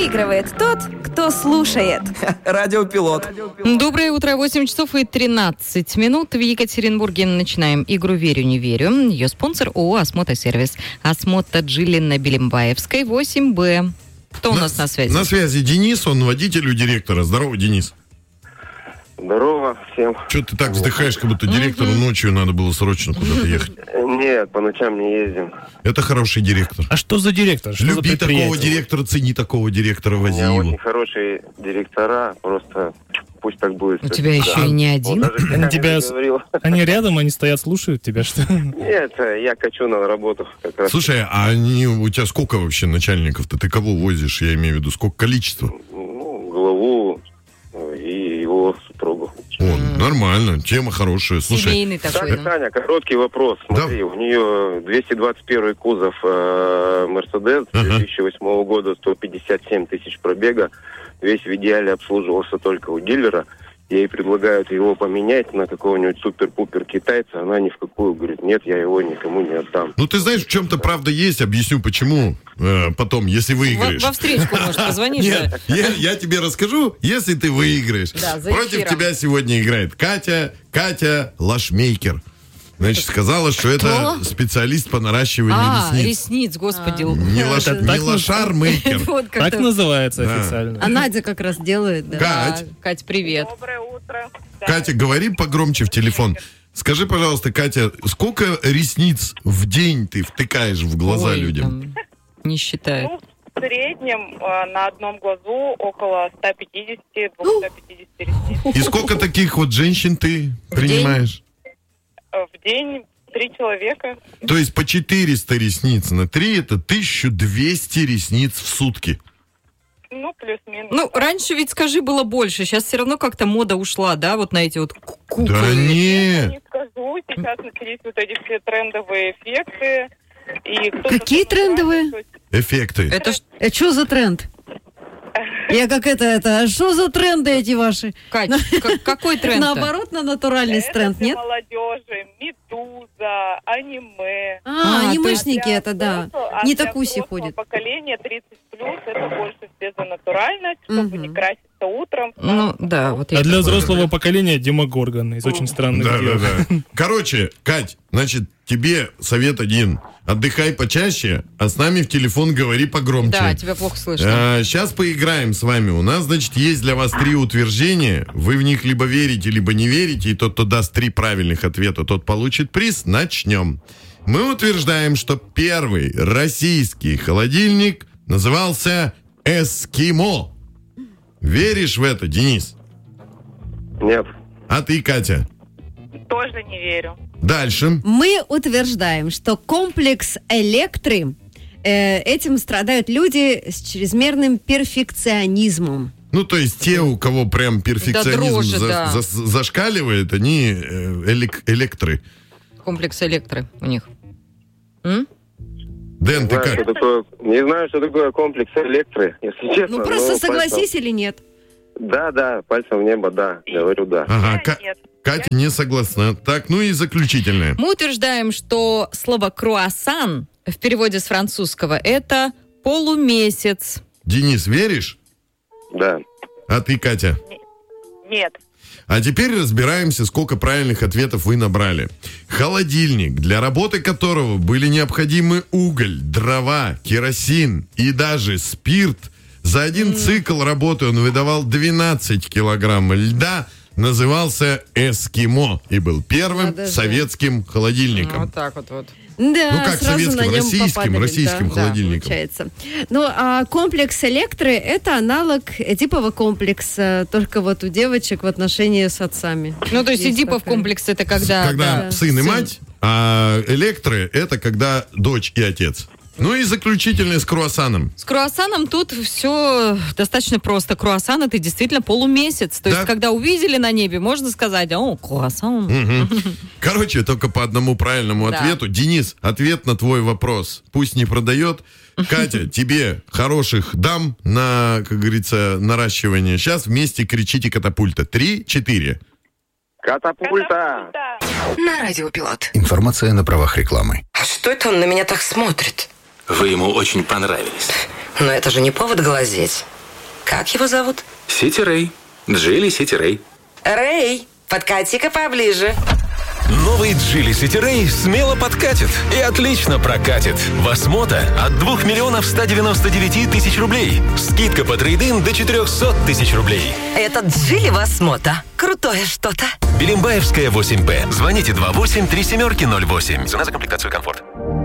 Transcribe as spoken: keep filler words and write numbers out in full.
Выигрывает тот, кто слушает. Радиопилот. Доброе утро, восемь часов и тринадцать минут. В Екатеринбурге начинаем игру «Верю, не верю». Ее спонсор ООО «Осмотосервис». Осмота Джилли на Белембаевской, восемь Б. Кто у нас на связи? На связи Денис, он водитель у директора. Здорово, Денис. Здорово всем. Че ты так вздыхаешь, как будто директору ночью надо было срочно куда-то ехать? Нет, по ночам не ездим. Это хороший директор. А что за директор? Что Люби за такого директора, цени такого директора, У вози меня его. очень хорошие директора, просто пусть так будет. У тебя еще и не один? Вот даже Они я тебя не говорил. Они рядом, они стоят, слушают тебя, что? Нет, я качу на работу как раз. Слушай, а они, у тебя сколько вообще начальников-то? Ты кого возишь, я имею в виду? Сколько количество? Ну, главу и его супругу. О, нормально, тема хорошая. Слушай, Семейный такой. Таня, Таня, короткий вопрос. Смотри, Да. у нее двести двадцать первый кузов э, Мерседес Ага. две тысячи восьмого года, сто пятьдесят семь тысяч пробега. Весь в идеале обслуживался только у дилера. Ей предлагают его поменять на какого-нибудь супер-пупер китайца. Она ни в какую говорит, нет, я его никому не отдам. ну ты знаешь, в чем-то правда есть, объясню почему э, потом, если Во, выиграешь. во встречку, может, позвонишь? Нет, да? я, я тебе расскажу, если ты выиграешь. Да, за Против эфиром. тебя сегодня играет Катя, Катя Лашмейкер. Значит, сказала, что это специалист по наращиванию А, ресниц. ресниц, господи. Не, лош, Это не так лошар-мейкер. Вот Так как-то. называется Да. официально. А Надя как раз делает, да. Да, Кать, Кать, привет. Доброе утро. Да. Катя, говори погромче в телефон. Скажи, пожалуйста, Катя, сколько ресниц в день ты втыкаешь в глаза Ой, людям? там Не считает. Ну, в среднем э, на одном глазу около сто пятьдесят - двести пятьдесят ресниц. И сколько таких вот женщин ты принимаешь? Э, В день три человека. То есть по четыреста ресниц на три это тысяча двести ресниц в сутки. Ну, плюс-минус. Ну, раньше ведь, скажи, было больше. Сейчас все равно как-то мода ушла, да, вот на эти вот ку- куклы. Да не. Не скажу, сейчас начались вот эти все трендовые эффекты. И кто-то Какие там трендовые? знает, Эффекты. Это ж, Это что за тренд? Я как это, это, что за тренды эти ваши? Кать, к- какой тренд? Наоборот, на натуральный это тренд, для нет? молодежи, медуза, аниме. А, А, анимешники А для это, да. взрослого- а Не для такуси взрослого ходят. поколения тридцать плюс, это больше все за натуральность, чтобы Мгм. не краситься утром. Ну, да, вот я А для такое взрослого люблю. поколения Демогоргон из «Очень странных Да, дел». да, да. Короче, Кать, значит, тебе совет один. Отдыхай почаще, а с нами в телефон говори погромче. Да, тебя плохо слышно. сейчас поиграем с вами. У нас, значит, есть для вас три утверждения. Вы в них либо верите, либо не верите. И тот, кто даст три правильных ответа, тот получит приз. Начнем. Мы утверждаем, что первый российский холодильник назывался «Эскимо». Веришь в это, Денис? Нет. А ты, Катя? Тоже не верю. Дальше. Мы утверждаем, что комплекс Электры, э, этим страдают люди с чрезмерным перфекционизмом. Ну, то есть те, у кого прям перфекционизм дрожи, за- да. за- зашкаливает, они э, элек- электры. Комплекс электры у них. М? Дэн, Не ты знаю, как? что такое, не знаю, что такое комплекс электры, если честно. Ну, просто но согласись или нет. пальцем- Да, да, пальцем в небо, да, говорю да. Ага, Я Ка- нет. Катя не согласна. Так, ну и заключительное. Мы утверждаем, что слово «круассан» в переводе с французского это полумесяц. Денис, веришь? Да. А ты, Катя? Нет. А теперь разбираемся, сколько правильных ответов вы набрали. Холодильник, для работы которого были необходимы уголь, дрова, керосин и даже спирт, за один цикл работы он выдавал двенадцать килограмм льда, назывался «Эскимо» и был первым Надо же. советским холодильником. Вот так вот вот. Да, Ну, как сразу советским, на нем российским, попадали, российским да, холодильником. Да, получается. Ну, а комплекс Электры – это аналог Эдипова комплекса, только вот у девочек в отношении с отцами. Ну, то есть Есть Эдипов такая. комплекс это когда... Когда да, сын и мать, а электры — это когда дочь и отец. Ну и заключительное с круассаном. С круассаном тут все достаточно просто. Круассан это действительно полумесяц. То Да. есть, когда увидели на небе, можно сказать, о, круассан. Мгм. Короче, только по одному правильному Да. ответу. Денис, ответ на твой вопрос. Пусть не продает. Катя, тебе хороших дам на, как говорится, наращивание. Сейчас вместе кричите «Катапульта». Три, четыре. Катапульта! На Радиопилот. Информация на правах рекламы. А что это он на меня так смотрит? Вы ему очень понравились. Но это же не повод глазеть. Как его зовут? Сити Рэй. Джили Сити Рэй. Рэй, подкати-ка поближе. Новый Джили Сити Рэй смело подкатит и отлично прокатит. В Осмота от двух миллионов ста девяноста девяти тысяч рублей. Скидка по трейд-ин до четырехсот тысяч рублей. Это Джили Восмота. Крутое что-то. Белимбаевская, восемь Б. Звоните два восемь три семерки ноль восемь. Цена за комплектацию комфорт.